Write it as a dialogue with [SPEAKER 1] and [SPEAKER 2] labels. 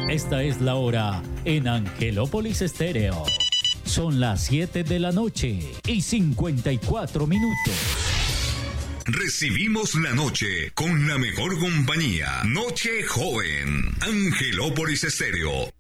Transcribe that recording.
[SPEAKER 1] Esta es la hora en Angelópolis Estéreo. Son las 7 de la noche y 54 minutos.
[SPEAKER 2] Recibimos la noche con la mejor compañía. Noche joven. Angelópolis Estéreo.